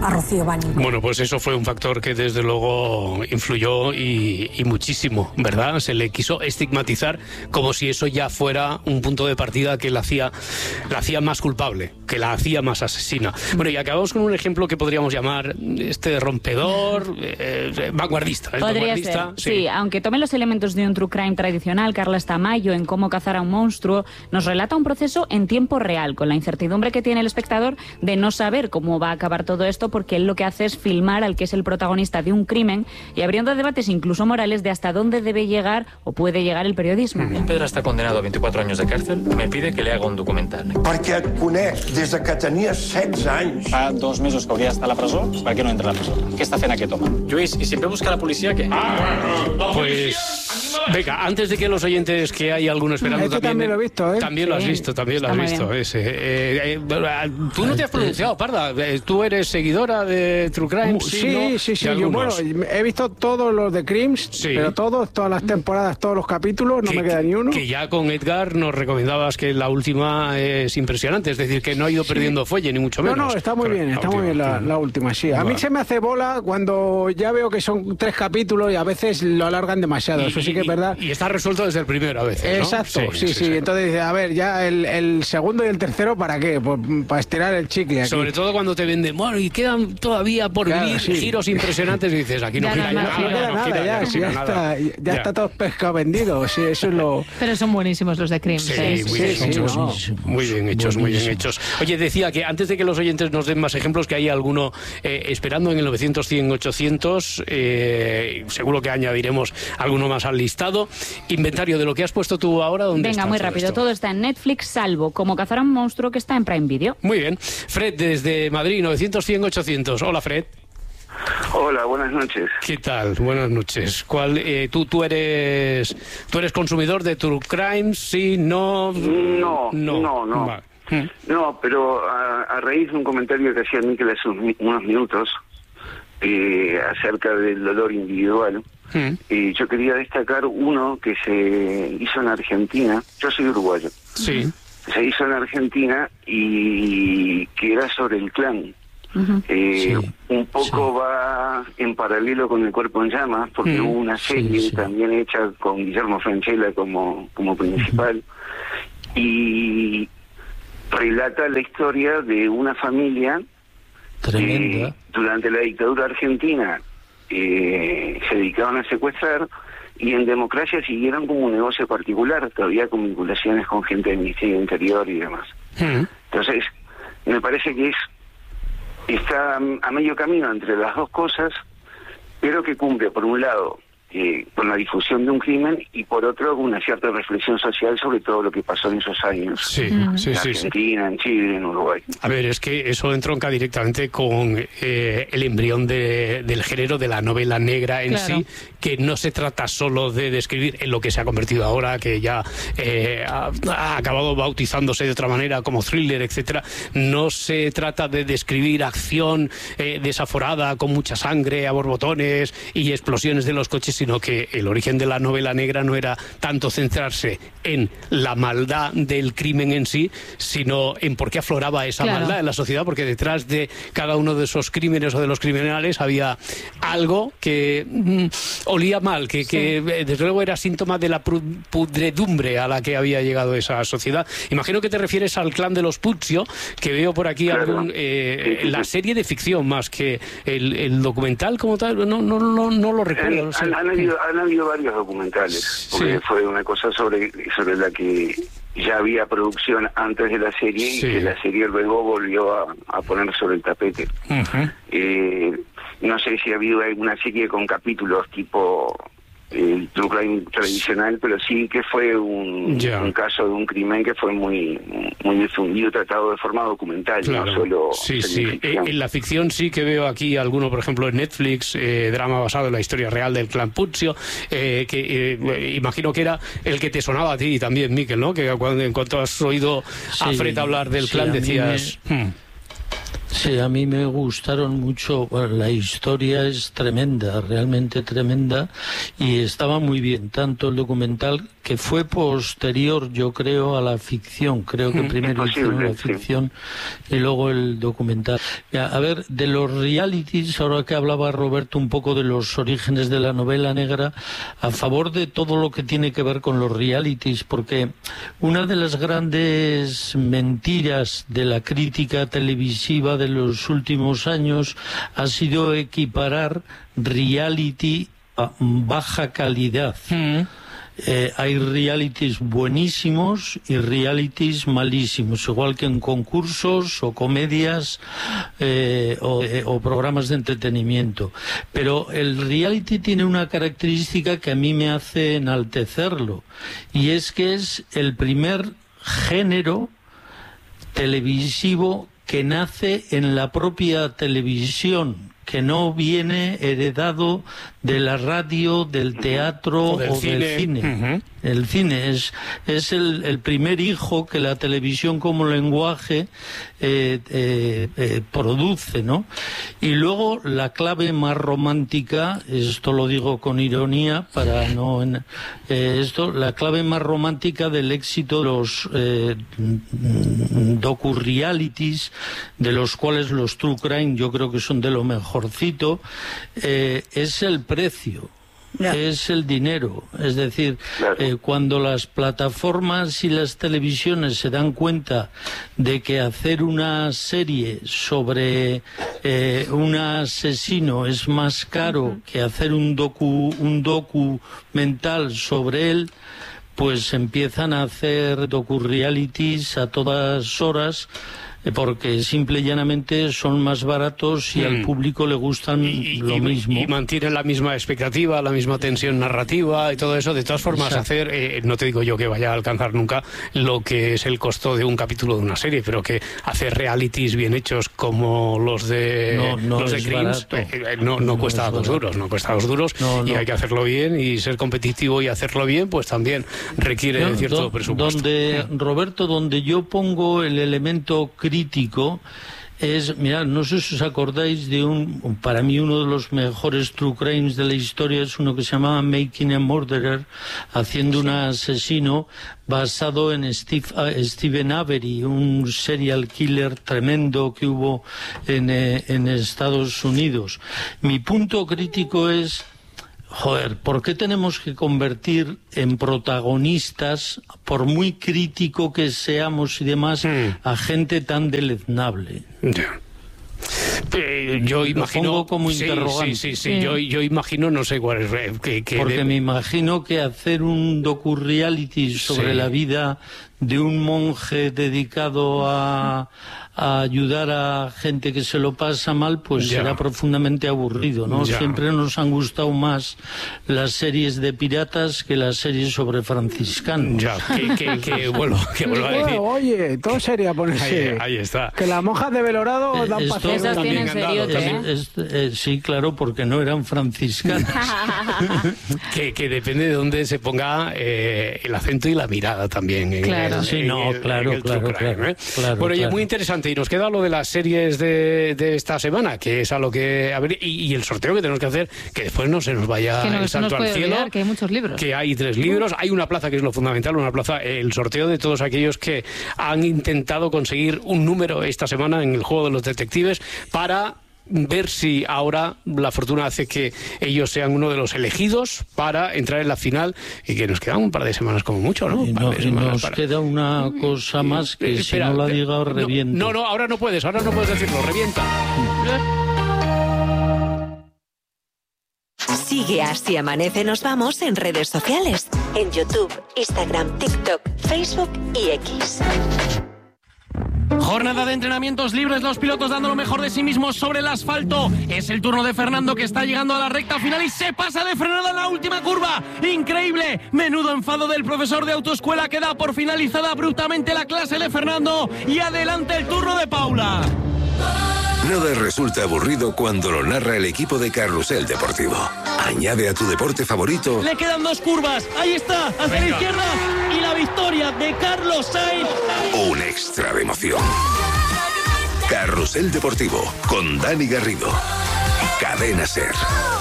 a Rocío Bánico. Bueno, pues eso fue un factor que desde luego influyó y, y muchísimo, ¿verdad? Se le quiso estigmatizar como si eso ya fuera un punto de partida que la hacía, la hacía más culpable, que la hacía más asesina. Bueno, y acabamos con un ejemplo que podríamos llamar este rompedor, eh, vanguardista. ¿Es Podría vanguardista? ser, sí. sí. Aunque tome los elementos de un true crime tradicional, Carles Tamayo en Cómo cazar a un monstruo nos relata un proceso en tiempo real, con la incertidumbre que tiene el espectador de no saber cómo va a acabar todo esto, porque él lo que hace es filmar al que es el protagonista de un crimen y abriendo debates incluso morales de hasta dónde debe llegar o puede llegar el periodismo. Pedro está condenado a veinticuatro años de cárcel. Me pide que le haga un documental. Perquè et conec des de que tenia setze anys. Fa dos mesos que hauria d'estar a la presó. Per què no entra a la presó? Què està fent aquest home? Lluís, ¿y siempre busca a la policía qué? Pues venga, antes de que los oyentes, que hay alguno esperando este también, también lo he visto, ¿eh? También lo has Sí. visto, también lo Está has muy visto. bien. Ese. Eh, eh, tú no te has pronunciado, Parda. Eh, Tú eres seguidora de True Crime. Sí, ¿no? sí, sí. De Yo, bueno, algunos. he visto todos los de Crims, pero todos, todas las temporadas, todos los capítulos, no Que- me queda ni uno. Que ya con Edgar nos recomendabas que la última es impresionante, es decir, que no ha ido perdiendo fuelle, ni mucho No, menos. no, está muy Pero bien, la está muy última. bien la, la última, sí. A mí Vale. se me hace bola cuando ya veo que son tres capítulos y a veces lo alargan demasiado, eso sí que es verdad. Y está resuelto desde el primero a veces, ¿no? Exacto, sí, sí. Entonces dice, a ver, ya el, el segundo y el tercero, ¿para qué? Pues para estirar el chicle aquí. Sobre todo cuando te venden, bueno, y quedan todavía por Claro, vivir sí. giros impresionantes y dices, aquí no Ya gira no, ya no, nada, no queda no nada, gira ya, no sí, gira ya nada. está, ya está todo pescado vendido, sí, eso es lo... Pero son buenísimos los de Crims. Sí, ¿eh? muy bien hechos. Muy bien hechos, muy bien hechos. Oye, decía que antes de que los oyentes nos den más ejemplos, que hay alguno eh, esperando en el novecientos, cien, ochocientos, eh, seguro que añadiremos alguno más al listado. Inventario de lo que has puesto tú ahora, ¿dónde Venga, está muy todo rápido. esto? Todo está en Netflix, salvo Cómo cazar a un monstruo, que está en Prime Video. Muy bien. Fred, desde Madrid, novecientos, cien, ochocientos. Hola, Fred. Hola, buenas noches. ¿Qué tal? Buenas noches. ¿Cuál, eh, tú, tú eres tú eres consumidor de True Crime? Sí, no. No, no, no. Vale. No, pero a, a raíz de un comentario que hacía Miquel hace unos, unos minutos eh, acerca del dolor individual, eh, yo quería destacar uno que se hizo en Argentina. Yo soy uruguayo. Sí. Se hizo en Argentina y que era sobre el clan. Eh, un poco va en paralelo con El Cuerpo en Llamas, porque Mm, hubo una serie sí, sí. también hecha con Guillermo Francella como, como principal, y relata la historia de una familia Tremenda. que durante la dictadura argentina eh, se dedicaban a secuestrar, y en democracia siguieron como un negocio particular, todavía con vinculaciones con gente del Ministerio del Interior y demás. Entonces, me parece que es está a medio camino entre las dos cosas, pero que cumple, por un lado, eh, con la difusión de un crimen, y por otro, una cierta reflexión social sobre todo lo que pasó en esos años. Sí, en sí, sí, sí. Argentina, en Chile, en Uruguay. A ver, es que eso entronca directamente con eh, el embrión de- del género de la novela negra en Claro. sí, que no se trata solo de describir en lo que se ha convertido ahora, que ya eh, ha, ha acabado bautizándose de otra manera como thriller, etcétera. No se trata de describir acción eh, desaforada con mucha sangre a borbotones y explosiones de los coches, sino que el origen de la novela negra no era tanto centrarse en la maldad del crimen en sí, sino en por qué afloraba esa Claro. maldad en la sociedad, porque detrás de cada uno de esos crímenes o de los criminales había algo que mm, olía mal, que, que eh, desde luego era síntoma de la pru- pudredumbre a la que había llegado esa sociedad. Imagino que te refieres al clan de los Puccio, que veo por aquí Claro. algún, eh, Sí, sí, la sí. serie de ficción más que el, el documental como tal, no, no, no, no lo recuerdo. Han, no sé. han- han habido, han habido varios documentales, porque Sí. fue una cosa sobre, sobre la que ya había producción antes de la serie, Sí. y que la serie luego volvió a, a poner sobre el tapete. Ujú. Eh, no sé si ha habido alguna serie con capítulos tipo el True Crime tradicional, pero sí que fue un, Ya. un caso de un crimen que fue muy muy difundido, tratado de forma documental, Claro. no solo Sí, sí. semificción. Eh, En la ficción sí que veo aquí alguno, por ejemplo, en Netflix, eh, drama basado en la historia real del clan Puccio, eh, que eh, imagino que era el que te sonaba a ti también, Miquel, ¿no? Que cuando en cuanto has oído a Sí, Fred hablar del sí, clan a mí decías... "Hmm". Sí, a mí me gustaron mucho. Bueno, la historia es tremenda, realmente tremenda, y estaba muy bien, tanto el documental, que fue posterior, yo creo, a la ficción. Creo que primero hicieron la ficción sí. y luego el documental. Mira, a ver, de los realities, ahora que hablaba Roberto un poco de los orígenes de la novela negra, a favor de todo lo que tiene que ver con los realities, porque una de las grandes mentiras de la crítica televisiva de los últimos años ha sido equiparar reality a baja calidad. Mm. Eh, hay realities buenísimos y realities malísimos, igual que en concursos o comedias eh, o, eh, o programas de entretenimiento. Pero el reality tiene una característica que a mí me hace enaltecerlo, y es que es el primer género televisivo que nace en la propia televisión, que no viene heredado de la radio, del teatro o del o cine. Del cine. Uh-huh. El cine es, es el, el primer hijo que la televisión como lenguaje eh, eh, eh, produce, ¿no? Y luego la clave más romántica, esto lo digo con ironía para no... Eh, esto, la clave más romántica del éxito de los eh, docu-realities, de los cuales los True Crime yo creo que son de lo mejorcito, eh, es el precio. Yeah. Es el dinero, es decir, claro. eh, cuando las plataformas y las televisiones se dan cuenta de que hacer una serie sobre eh, un asesino es más caro uh-huh. que hacer un docu un documental sobre él, pues empiezan a hacer docu-realities a todas horas, porque simple y llanamente son más baratos y mm. al público le gustan y, lo y, mismo. Y mantienen la misma expectativa, la misma tensión narrativa y todo eso. De todas formas, Exacto. hacer, eh, no te digo yo que vaya a alcanzar nunca lo que es el costo de un capítulo de una serie, pero que hacer realities bien hechos como los de no, no los de Crims, eh, eh, no, no, no cuesta dos duros, no cuesta dos duros no, y no. hay que hacerlo bien, y ser competitivo y hacerlo bien, pues también requiere no, cierto do, presupuesto. Donde, Roberto, donde yo pongo el elemento crítico es, mirad, no sé si os acordáis de un, para mí uno de los mejores true crimes de la historia es uno que se llamaba Making a Murderer, haciendo sí. un asesino, basado en Steve, uh, Stephen Avery, un serial killer tremendo que hubo en, eh, en Estados Unidos. Mi punto crítico es, joder, ¿por qué tenemos que convertir en protagonistas, por muy crítico que seamos y demás, mm. a gente tan deleznable? Yeah. Eh, yo imagino Lo pongo como sí, interrogante. Sí, sí, sí. sí. Yo, yo imagino, no sé cuál es. Eh, que, que Porque de... me imagino que hacer un docu-reality sobre sí. la vida de un monje dedicado a, a ayudar a gente que se lo pasa mal, pues ya. será profundamente aburrido, ¿no? Ya. Siempre nos han gustado más las series de piratas que las series sobre franciscanos. Ya, que, que, que, bueno, que vuelvo a decir. Bueno, oye, todo sería ponerse. Ahí, ahí está. Que las monjas de Belorado dan Esto, paseo. Esas tienen seriote, ¿eh? Es, es, sí, claro, porque no eran franciscanas. que, que depende de dónde se ponga eh, el acento y la mirada también. En, claro. en, sí, en, no, en, claro, en claro, crime, claro, ¿eh? claro. Bueno, claro. y muy interesante. Y nos queda lo de las series de, de esta semana, que es a lo que... A ver, y, y el sorteo que tenemos que hacer, que después no se nos vaya que no, el salto al cielo. Olvidar, que hay muchos libros. Que hay tres libros. Hay una plaza que es lo fundamental, una plaza, el sorteo de todos aquellos que han intentado conseguir un número esta semana en el juego de los detectives para ver si ahora la fortuna hace que ellos sean uno de los elegidos para entrar en la final, y que nos quedan un par de semanas como mucho, ¿no? Y, no, y nos para... queda una cosa más que eh, si espera, no la diga reviento. No, no, ahora no puedes, ahora no puedes decirlo, revienta. Sigue Así Amanece Nos Vamos en redes sociales, en YouTube, Instagram, TikTok, Facebook y X. Jornada de entrenamientos libres, los pilotos dando lo mejor de sí mismos sobre el asfalto. Es el turno de Fernando, que está llegando a la recta final y se pasa de frenada en la última curva. ¡Increíble! Menudo enfado del profesor de autoescuela, que da por finalizada abruptamente la clase de Fernando. Y adelante el turno de Paula. Nada resulta aburrido cuando lo narra el equipo de Carrusel Deportivo. Añade a tu deporte favorito. Le quedan dos curvas. Ahí está, hacia Venga. la izquierda. Y la victoria de Carlos Sainz. Un extra de emoción. Carrusel Deportivo con Dani Garrido. Cadena SER.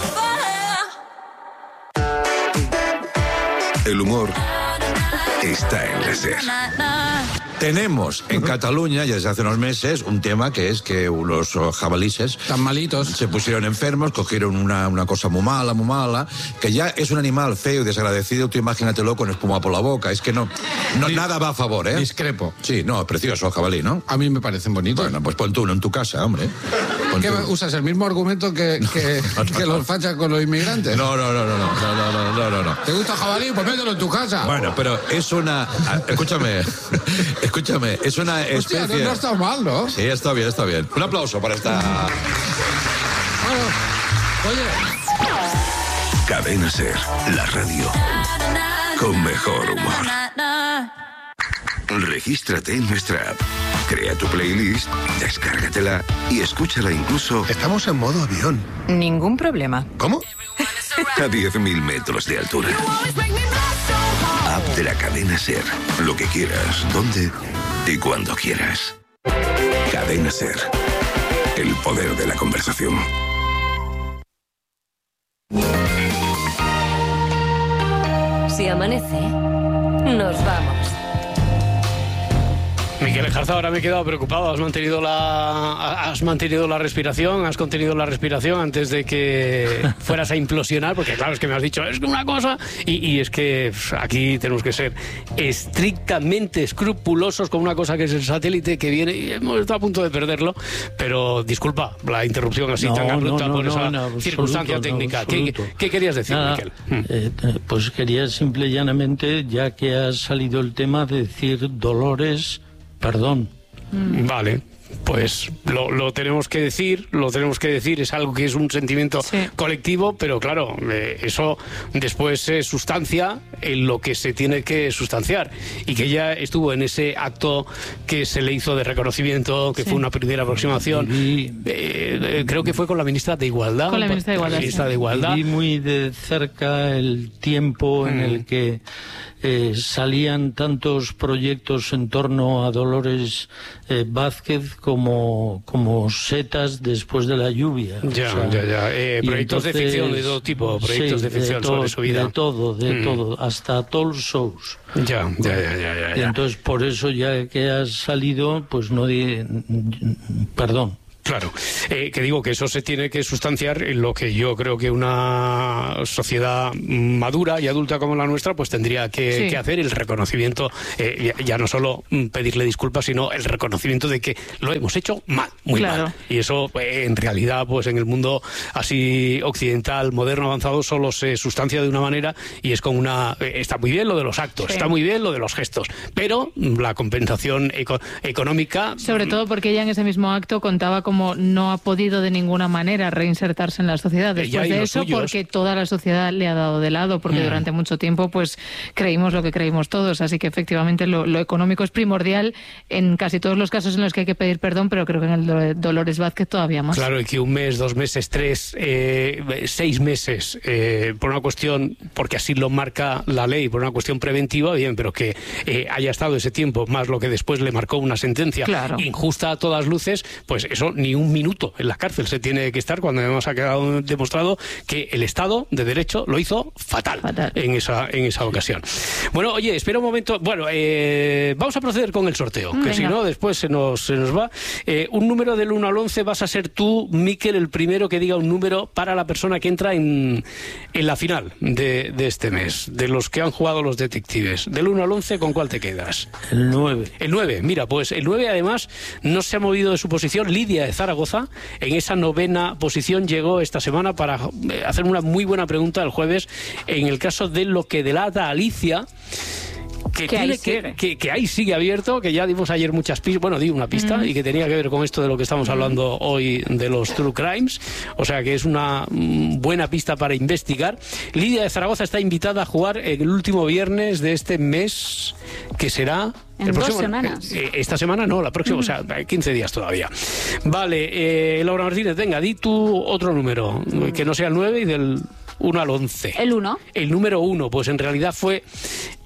El humor está en la SER. Tenemos en Cataluña, ya desde hace unos meses, un tema que es que los jabalíes tan malitos se pusieron enfermos, cogieron una, una cosa muy mala, muy mala, que ya es un animal feo y desagradecido, tú imagínatelo con espuma por la boca, es que no, no Dis, nada va a favor, ¿eh? Discrepo. Sí, no, precioso jabalí, ¿no? A mí me parecen bonitos. Bueno, pues pon tú uno en tu casa, hombre. ¿Qué usas el mismo argumento que, que, no, no, que los fachas con los inmigrantes? No, no, no, no, no, no, no, no, no, no. ¿Te gusta jabalí? Pues mételo en tu casa. Bueno, pero es una... Escúchame, escúchame, es una especie... Hostia, no, no está mal, ¿no? Sí, está bien, está bien. Un aplauso para esta... Bueno, oye... Cadena SER, la radio con mejor humor. Regístrate en nuestra app, crea tu playlist, descárgatela y escúchala incluso... Estamos en modo avión. Ningún problema. ¿Cómo? A diez mil metros de altura. App de la cadena SER. Lo que quieras, donde y cuando quieras. Cadena SER. El poder de la conversación. Si amanece, nos vamos. Miquel Ejarza, ahora me he quedado preocupado. Has mantenido la has mantenido la respiración, has contenido la respiración antes de que fueras a implosionar, porque claro, es que me has dicho, es que una cosa, y, y es que pff, aquí tenemos que ser estrictamente escrupulosos con una cosa que es el satélite que viene, y hemos estado a punto de perderlo, pero disculpa la interrupción así no, tan abrupta no, no, por esa no, absoluto, circunstancia técnica. No, ¿Qué, ¿Qué querías decir, Nada, Miquel? Eh, pues quería simple y llanamente, ya que ha salido el tema, de decir Dolores... Perdón. Mm. Vale, pues lo, lo tenemos que decir, lo tenemos que decir, es algo que es un sentimiento sí. colectivo, pero claro, eh, eso después se sustancia en lo que se tiene que sustanciar, y que ella estuvo en ese acto que se le hizo de reconocimiento, que sí. fue una primera aproximación, y, eh, creo que fue con la ministra de Igualdad. Con la ministra de Igualdad. Ministra de Igualdad. Vi muy de cerca el tiempo mm. en el que Eh, salían tantos proyectos en torno a Dolores eh, Vázquez como, como setas después de la lluvia. Ya, o sea, ya, ya. Eh, proyectos entonces, de ficción de todo tipo, proyectos sí, de ficción de sobre to, su vida. De todo, de mm. todo, hasta talk shows. Ya, ya, ya, ya, ya. Y entonces, por eso, ya que has salido, pues no di... Perdón. Claro, eh, que digo que eso se tiene que sustanciar en lo que yo creo que una sociedad madura y adulta como la nuestra pues tendría que, sí. que hacer, el reconocimiento, eh, ya, ya no solo pedirle disculpas, sino el reconocimiento de que lo hemos hecho mal, muy claro. mal. Y eso eh, en realidad pues en el mundo así occidental, moderno, avanzado, solo se sustancia de una manera, y es con una... Eh, está muy bien lo de los actos, sí. está muy bien lo de los gestos, pero la compensación eco económica... Sobre todo porque ella en ese mismo acto contaba con como no ha podido de ninguna manera reinsertarse en la sociedad después de eso, suyos. porque toda la sociedad le ha dado de lado, porque mm. durante mucho tiempo pues creímos lo que creímos todos, así que efectivamente lo, lo económico es primordial en casi todos los casos en los que hay que pedir perdón, pero creo que en el de Dolores Vázquez todavía más. Claro, y que un mes, dos meses, tres, eh, seis meses, eh, por una cuestión, porque así lo marca la ley, por una cuestión preventiva, bien, pero que eh, haya estado ese tiempo, más lo que después le marcó una sentencia claro. injusta a todas luces, pues eso ni un minuto en la cárcel se tiene que estar, cuando además ha quedado demostrado que el Estado de Derecho lo hizo fatal, fatal. en esa en esa ocasión. Bueno, oye, espera un momento. Bueno, eh, vamos a proceder con el sorteo, mm, que venga. si no, después se nos, se nos va. Eh, un número del uno al once, vas a ser tú, Miquel, el primero que diga un número para la persona que entra en, en la final de, de este mes, de los que han jugado los detectives. Del uno al once, ¿con cuál te quedas? El nueve. El nueve, mira, pues el nueve además no se ha movido de su posición. Lidia de Zaragoza, en esa novena posición, llegó esta semana para hacer una muy buena pregunta el jueves en el caso de lo que delata Alicia, que, que, tiene ahí que, que, que ahí sigue abierto, que ya dimos ayer muchas pistas, bueno, di una pista mm. y que tenía que ver con esto de lo que estamos hablando mm. hoy de los True Crimes, o sea que es una mm, buena pista para investigar. Lidia de Zaragoza está invitada a jugar el último viernes de este mes, que será... En el próximo, dos semanas. Eh, esta semana no, la próxima, mm. o sea, quince días todavía. Vale, eh, Laura Martínez, venga, di tú otro número, que no sea el nueve y del uno al once. El uno. El número uno, pues en realidad fue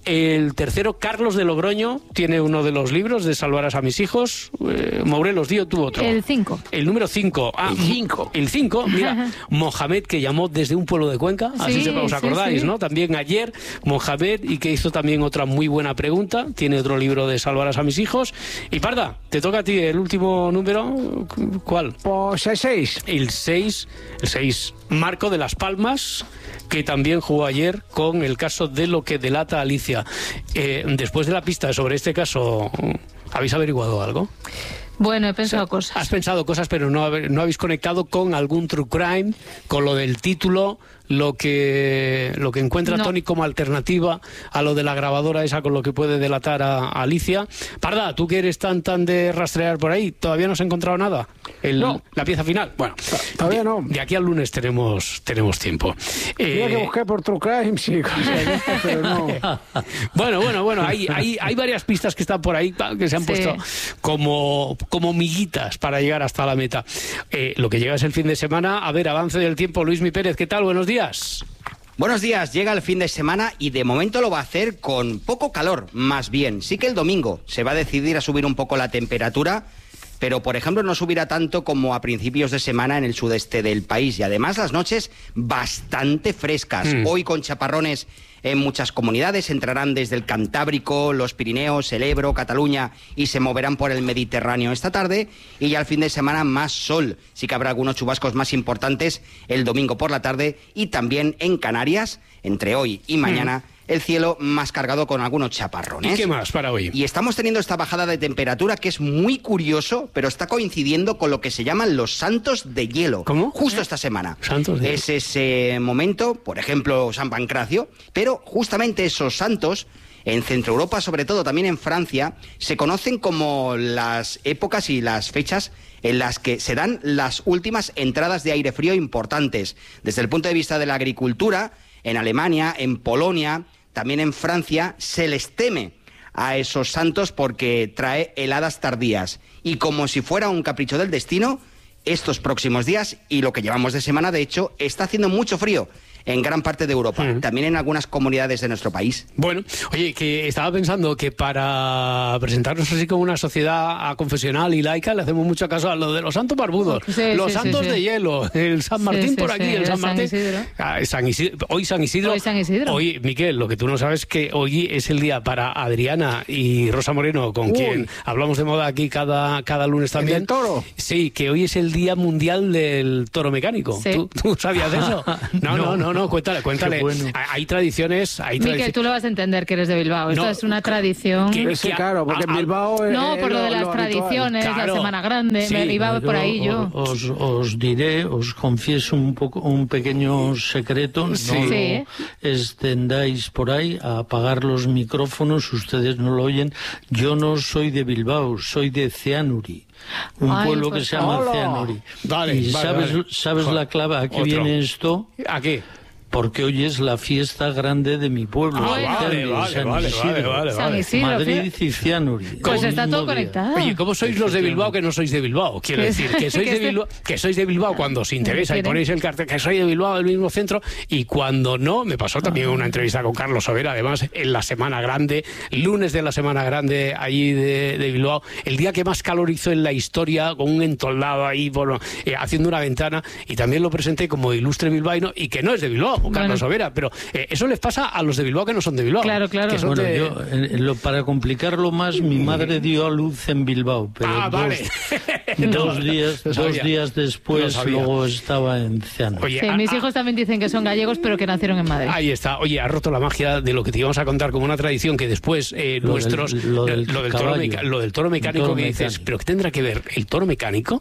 El tercero, Carlos de Logroño, tiene uno de los libros de Salvarás a mis hijos. Eh, Morelos, Dío, tú otro. El cinco. El número cinco. Ah, el cinco. El cinco, mira, Mohamed, que llamó desde un pueblo de Cuenca, así sí, se, os acordáis, sí, sí. ¿no? También ayer, Mohamed, y que hizo también otra muy buena pregunta. Tiene otro libro de Salvarás a mis hijos. Y Parda, te toca a ti el último número. ¿Cuál? Pues el seis. El seis. El seis. Marco de Las Palmas, que también jugó ayer con el caso de lo que delata Alicia. Eh, después de la pista sobre este caso, ¿habéis averiguado algo? Bueno, he pensado o sea, cosas. Has pensado cosas, pero no, no habéis conectado con algún true crime, con lo del título, lo que lo que encuentra no. Tony como alternativa a lo de la grabadora esa con lo que puede delatar a, a Alicia. Parda, tú que eres tan tan de rastrear por ahí, ¿todavía no has encontrado nada? El, no. La pieza final. Bueno, todavía de, no. De aquí al lunes tenemos tenemos tiempo. Mira eh, que busqué por true crime, sí, cosas, pero no. Bueno, bueno, bueno, hay, hay, hay varias pistas que están por ahí que se han sí. puesto como, como miguitas para llegar hasta la meta. Eh, lo que llega es el fin de semana. A ver, avance del tiempo. Luismi Pérez, ¿qué tal? Buenos días. Buenos días, llega el fin de semana y de momento lo va a hacer con poco calor, más bien. Sí que el domingo se va a decidir a subir un poco la temperatura, pero por ejemplo no subirá tanto como a principios de semana en el sudeste del país. Y además las noches bastante frescas. Mm. Hoy con chaparrones en muchas comunidades, entrarán desde el Cantábrico, los Pirineos, el Ebro, Cataluña y se moverán por el Mediterráneo esta tarde. Y ya el fin de semana más sol. Sí que habrá algunos chubascos más importantes el domingo por la tarde y también en Canarias, entre hoy y mañana. Mm. El cielo más cargado con algunos chaparrones. ¿Y qué más para hoy? Y estamos teniendo esta bajada de temperatura que es muy curioso, pero está coincidiendo con lo que se llaman los santos de hielo. ¿Cómo? Justo esta semana. Santos de hielo. Es ese momento, por ejemplo, San Pancracio, pero justamente esos santos, en Centro Europa, sobre todo también en Francia, se conocen como las épocas y las fechas en las que se dan las últimas entradas de aire frío importantes. Desde el punto de vista de la agricultura, en Alemania, en Polonia, también en Francia, se les teme a esos santos porque trae heladas tardías. Y como si fuera un capricho del destino, estos próximos días, y lo que llevamos de semana, de hecho, está haciendo mucho frío en gran parte de Europa, mm. también en algunas comunidades de nuestro país. Bueno, oye, que estaba pensando que para presentarnos así como una sociedad confesional y laica le hacemos mucho caso a lo de los santos barbudos, sí, los sí, santos sí, sí. de hielo, el San Martín sí, por aquí, sí, el San Martín. San Isidro. Ah, San Isidro. Hoy San Isidro. Hoy San Isidro. Hoy, Miquel, lo que tú no sabes es que hoy es el día para Adriana y Rosa Moreno, con Uy. quien hablamos de moda aquí cada, cada lunes también. ¿El toro? Sí, que hoy es el Día Mundial del Toro Mecánico. Sí. ¿Tú, ¿Tú sabías eso? No, no, no, no, cuéntale, cuéntale. Bueno. Hay tradiciones... Hay Miquel, tradici- tú lo vas a entender que eres de Bilbao. Esto no, es una tradición... Que, sí, claro, porque a, en Bilbao... A, no, por lo, lo de las lo tradiciones, claro. La Semana Grande, sí, me iba por ahí yo. Os, os diré, os confieso un poco un pequeño secreto. No sí. lo Sí. extendáis por ahí a apagar los micrófonos, ustedes no lo oyen. Yo no soy de Bilbao, soy de Ceanuri. Un Ay, pueblo pues, que se llama hola. Ceanuri. Vale, y vale, sabes, vale. ¿sabes la clave? ¿A qué Otro. viene esto? ¿A qué? Porque hoy es la fiesta grande de mi pueblo. Ah, de vale, Ceanuri, vale, San vale, Isidro. vale, vale, San Isidro, Madrid y Cianuri. Pues está todo conectado. Oye, ¿cómo sois los de Bilbao que no sois de Bilbao? Quiero decir, que sois de Bilbao, que sois de Bilbao cuando os interesa y ponéis el cartel que soy de Bilbao, del mismo centro, y cuando no, me pasó también una entrevista con Carlos Sobera, además, en la Semana Grande, lunes de la Semana Grande, allí de, de Bilbao, el día que más calor hizo en la historia, con un entoldado ahí, bueno, eh, haciendo una ventana, y también lo presenté como ilustre bilbaíno, y que no es de Bilbao, Carlos bueno. Sobera, pero eh, eso les pasa a los de Bilbao que no son de Bilbao. Claro, claro. Que son bueno, de... yo, eh, lo, para complicarlo más, mi madre dio a luz en Bilbao, pero ah, dos, vale. dos, no, días, no dos días después no luego estaba en Ceanuri. Oye, sí, a, mis hijos también dicen que son gallegos, pero que nacieron en Madrid. Ahí está. Oye, ha roto la magia de lo que te íbamos a contar como una tradición que después eh, lo nuestros... Del, lo, del lo, del caballo, toro meca, lo del toro mecánico toro que dices, mecánico. ¿Pero qué tendrá que ver el toro mecánico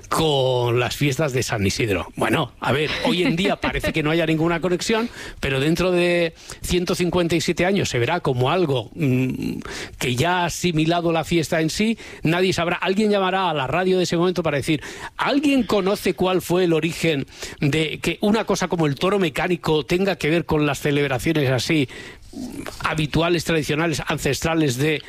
con las fiestas de San Isidro? Bueno, a ver, hoy en día parece que no haya ninguna conexión, pero dentro de ciento cincuenta y siete años se verá como algo mmm, que ya ha asimilado la fiesta en sí. Nadie sabrá, alguien llamará a la radio de ese momento para decir, ¿alguien conoce cuál fue el origen de que una cosa como el toro mecánico tenga que ver con las celebraciones así habituales, tradicionales, ancestrales de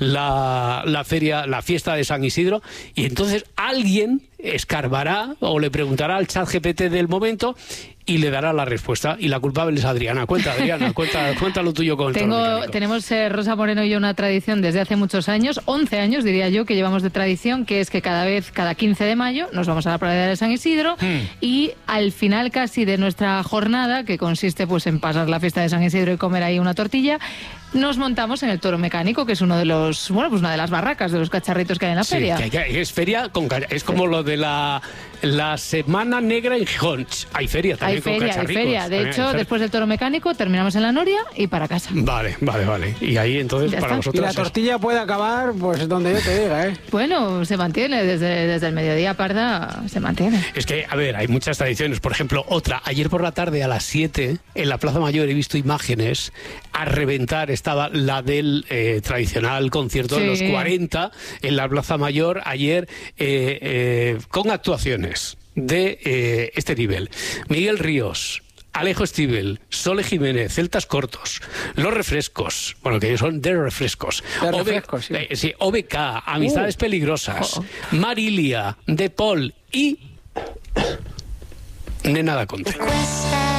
la, la feria, la fiesta de San Isidro? Y entonces alguien escarbará o le preguntará al chat G P T del momento y le dará la respuesta. Y la culpable es Adriana. Cuenta, Adriana, cuenta, cuenta lo tuyo con el Tengo, toro mecánico. Tenemos eh, Rosa Moreno y yo una tradición desde hace muchos años, once años diría yo, que llevamos de tradición, que es que cada vez, cada quince de mayo, nos vamos a la playa de San Isidro Hmm. y al final casi de nuestra jornada, que consiste pues en pasar la fiesta de San Isidro y comer ahí una tortilla, nos montamos en el toro mecánico, que es uno de los, bueno, pues una de las barracas de los cacharritos que hay en la Sí, feria. que, que es feria con ca- es como lo de la, la Semana Negra en Gijón. Hay feria también Hay con feria, hay cacharricos. feria. De También hecho, hay feria. después del toro mecánico terminamos en la Noria y para casa. Vale, vale, vale. Y ahí entonces Ya para está. vosotros Y la es- tortilla puede acabar, pues donde yo te diga, ¿eh? Bueno, se mantiene desde, desde el mediodía, Parda, se mantiene. Es que, a ver, hay muchas tradiciones. Por ejemplo, otra. Ayer por la tarde a las siete, en la Plaza Mayor, he visto imágenes. A reventar estaba la del eh, tradicional concierto de los Sí. cuarenta en la Plaza Mayor ayer eh, eh, con actuaciones de eh, este nivel. Miguel Ríos, Alejo Stivel, Sole Jiménez, Celtas Cortos, Los Refrescos, bueno, que ellos son de Refrescos. De O B- Refrescos, sí. eh, sí, O B K, Amistades Uh. Peligrosas, Oh. Marilia, De Paul y Nena da Conte.